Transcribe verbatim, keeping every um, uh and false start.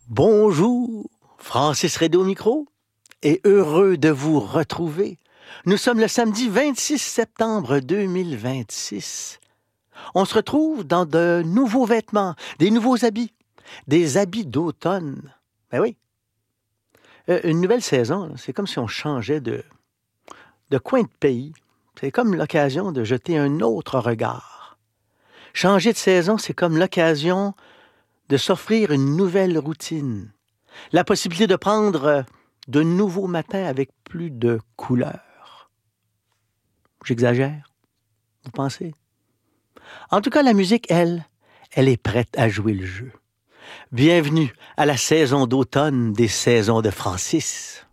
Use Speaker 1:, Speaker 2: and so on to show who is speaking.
Speaker 1: Bonjour, Francis Redé au micro, et heureux de vous retrouver. Nous sommes le samedi vingt-six septembre deux mille vingt-six. On se retrouve dans de nouveaux vêtements, des nouveaux habits, des habits d'automne. Ben oui. Euh, une nouvelle saison, c'est comme si on changeait de, de coin de pays. C'est comme l'occasion de jeter un autre regard. Changer de saison, c'est comme l'occasion de s'offrir une nouvelle routine. La possibilité de prendre de nouveaux matins avec plus de couleurs. J'exagère? Vous pensez? En tout cas, la musique, elle, elle est prête à jouer le jeu. Bienvenue à la saison d'automne des saisons de Francis.